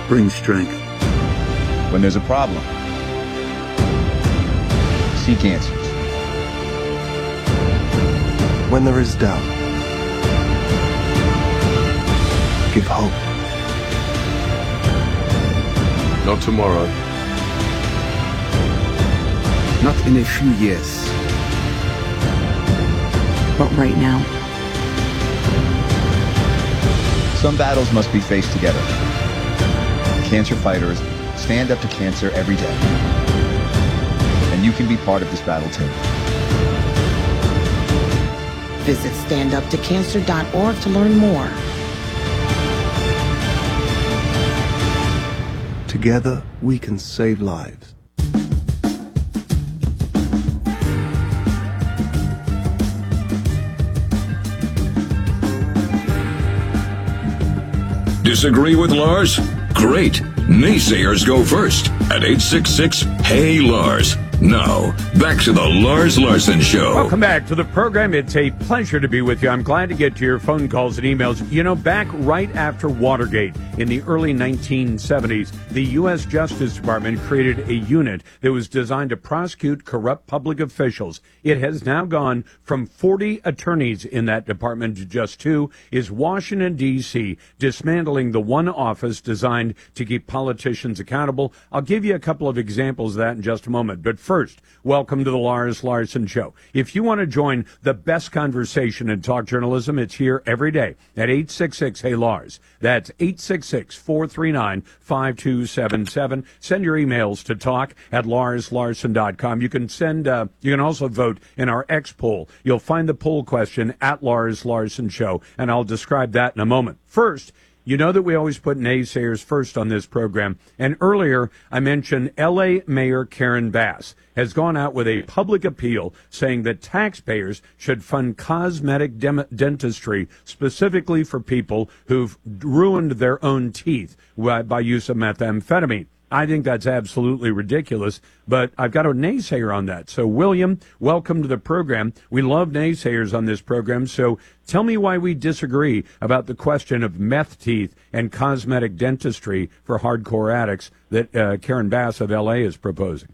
brings strength. When there's a problem, seek answers. When there is doubt, give hope. Not tomorrow. Not in a few years. But right now. Some battles must be faced together. Cancer fighters stand up to cancer every day. And you can be part of this battle too. Visit standuptocancer.org to learn more. Together, we can save lives. Disagree with Lars? Great. Naysayers go first at 866-HEY-LARS. Now, back to the Lars Larson Show. Welcome back to the program. It's a pleasure to be with you. I'm glad to get to your phone calls and emails. You know, back right after Watergate in the early 1970s, the U.S. Justice Department created a unit that was designed to prosecute corrupt public officials. It has now gone from 40 attorneys in that department to just 2. Is Washington, D.C., dismantling the one office designed to keep politicians accountable. I'll give you a couple of examples of that in just a moment. But first, welcome to the Lars Larson Show. If you want to join the best conversation in talk journalism, it's here every day at 866-HEY-LARS. That's 866-439-5277. Send your emails to talk@larslarson.com. You can you can also vote in our X poll. You'll find the poll question at Lars Larson Show, and I'll describe that in a moment. First, you know that we always put naysayers first on this program. And earlier, I mentioned L.A. Mayor Karen Bass has gone out with a public appeal saying that taxpayers should fund cosmetic dentistry specifically for people who've ruined their own teeth by use of methamphetamine. I think that's absolutely ridiculous, but I've got a naysayer on that. So, William, welcome to the program. We love naysayers on this program, so tell me why we disagree about the question of meth teeth and cosmetic dentistry for hardcore addicts that Karen Bass of L.A. is proposing.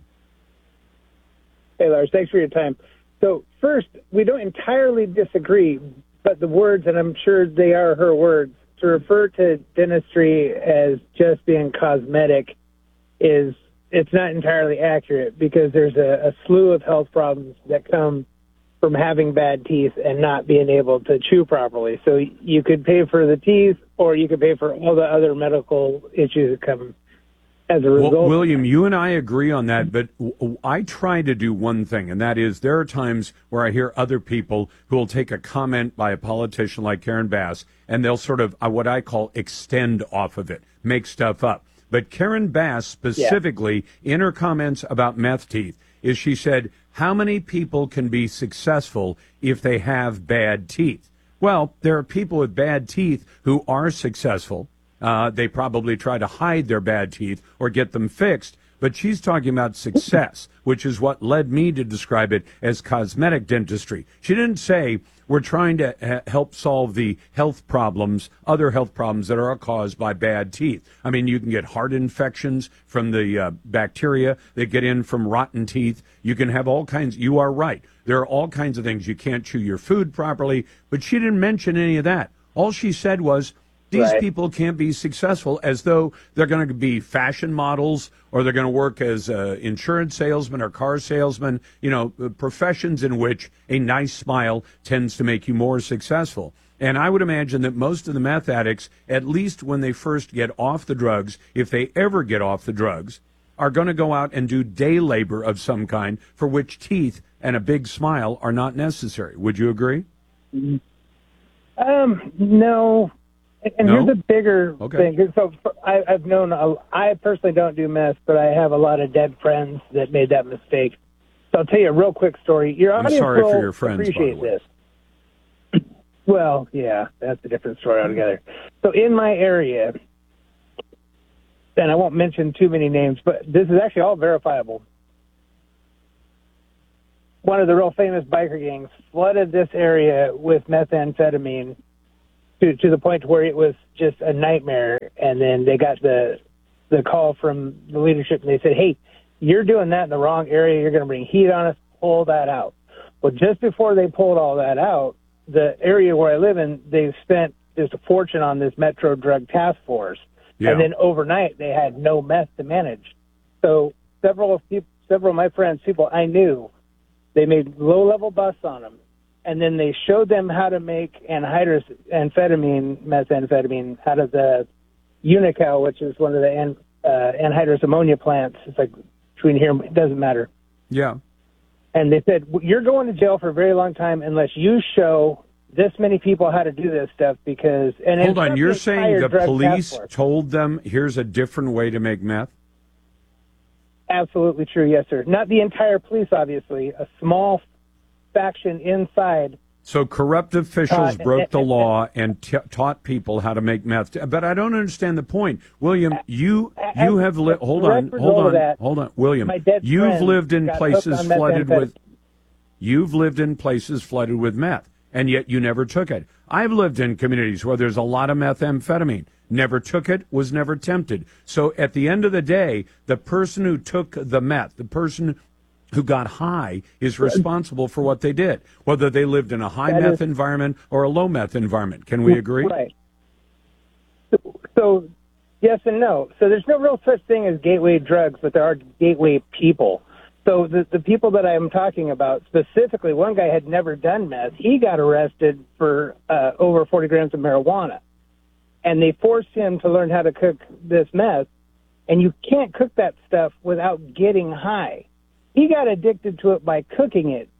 Hey, Lars, thanks for your time. So, first, we don't entirely disagree, but the words, and I'm sure they are her words, to refer to dentistry as just being cosmetic it's not entirely accurate, because there's a slew of health problems that come from having bad teeth and not being able to chew properly. So you could pay for the teeth, or you could pay for all the other medical issues that come as a result. Well, William, you and I agree on that, but I try to do one thing, and that is there are times where I hear other people who will take a comment by a politician like Karen Bass, and they'll sort of, what I call, extend off of it, make stuff up. But Karen Bass specifically, in her comments about meth teeth, is she said, how many people can be successful if they have bad teeth? Well, there are people with bad teeth who are successful. They probably try to hide their bad teeth or get them fixed. But she's talking about success, which is what led me to describe it as cosmetic dentistry. She didn't say we're trying to help solve the health problems, other health problems that are caused by bad teeth. I mean, you can get heart infections from the bacteria that get in from rotten teeth. You can have all kinds. You are right. There are all kinds of things. You can't chew your food properly. But she didn't mention any of that. All she said was, these people can't be successful, as though they're going to be fashion models or they're going to work as insurance salesmen or car salesmen, you know, professions in which a nice smile tends to make you more successful. And I would imagine that most of the meth addicts, at least when they first get off the drugs, if they ever get off the drugs, are going to go out and do day labor of some kind for which teeth and a big smile are not necessary. Would you agree? No. And here's the bigger thing. So I've known, I personally don't do meth, but I have a lot of dead friends that made that mistake. So I'll tell you a real quick story. I'm sorry for your friends, appreciate by the way. This. Well, yeah, that's a different story altogether. So in my area, and I won't mention too many names, but this is actually all verifiable. One of the real famous biker gangs flooded this area with methamphetamine to the point where it was just a nightmare, and then they got the the call from the leadership, and they said, hey, you're doing that in the wrong area. You're going to bring heat on us. Pull that out. Well, just before they pulled all that out, the area where I live in, they've spent just a fortune on this Metro Drug Task Force. Yeah. And then overnight, they had no meth to manage. So several of my friends, people I knew, they made low-level busts on them. And then they showed them how to make methamphetamine, out of the Unocal, which is one of the anhydrous ammonia plants. It's like between here, it doesn't matter. Yeah. And they said, you're going to jail for a very long time unless you show this many people how to do this stuff because... And hold on, you're saying the police told them here's a different way to make meth? Absolutely true, yes, sir. Not the entire police, obviously. A small faction inside. So corrupt officials broke the law and taught people how to make meth. But I don't understand the point. William, you have lived... Hold on, William. You've lived in places flooded with... You've lived in places flooded with meth, and yet you never took it. I've lived in communities where there's a lot of methamphetamine. Never took it, was never tempted. So at the end of the day, the person who took the meth, the person who got high is responsible for what they did, whether they lived in a high meth environment or a low meth environment. Can we agree? Right. So, yes and no. So there's no real such thing as gateway drugs, but there are gateway people. So the people that I'm talking about, specifically, one guy had never done meth. He got arrested for over 40 grams of marijuana. And they forced him to learn how to cook this meth. And you can't cook that stuff without getting high. He got addicted to it by cooking it.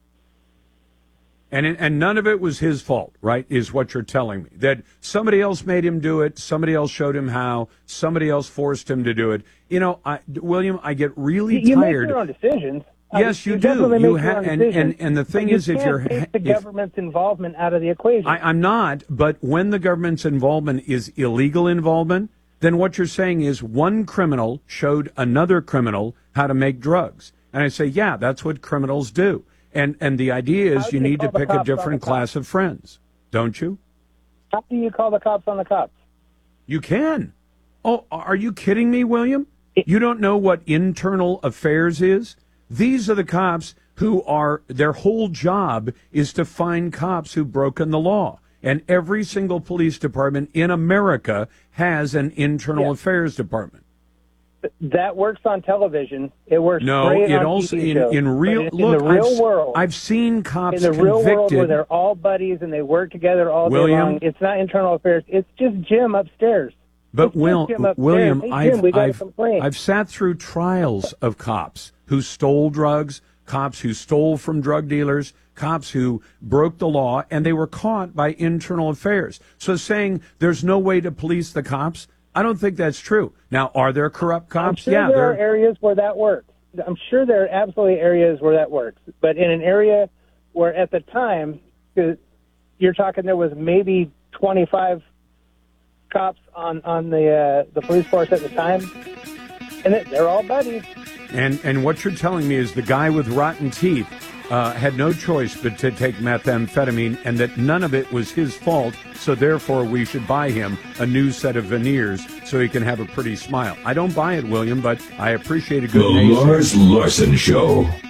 And none of it was his fault, right, is what you're telling me. That somebody else made him do it, somebody else showed him how, somebody else forced him to do it. You know, William, I get really tired. You make your own decisions. Yes, you do. You have, and the thing is, if you're... take the government's involvement out of the equation. I'm not, but when the government's involvement is illegal involvement, then what you're saying is one criminal showed another criminal how to make drugs. And I say, yeah, that's what criminals do. And the idea is you need to pick a different class of friends, don't you? How do you call the cops on the cops? You can. Oh, are you kidding me, William? You don't know what internal affairs is? These are the cops who are, their whole job is to find cops who've broken the law. And every single police department in America has an internal affairs department. That works on television. It works great on also TV shows. in real. In look, the real world, I've seen cops in the real convicted. world where they're all buddies and they work together all day long. It's not internal affairs. It's just Jim upstairs. But William, hey, Jim, I've sat through trials of cops who stole drugs, cops who stole from drug dealers, cops who broke the law, and they were caught by internal affairs. So saying there's no way to police the cops, I don't think that's true. Now, are there corrupt cops? I'm sure there are areas where that works. I'm sure there are absolutely areas where that works. But in an area where at the time, you're talking there was maybe 25 cops on the police force at the time, and they're all buddies. And what you're telling me is the guy with rotten teeth had no choice but to take methamphetamine, and that none of it was his fault, so therefore we should buy him a new set of veneers so he can have a pretty smile. I don't buy it, William, but I appreciate a good The Lars Larson Show.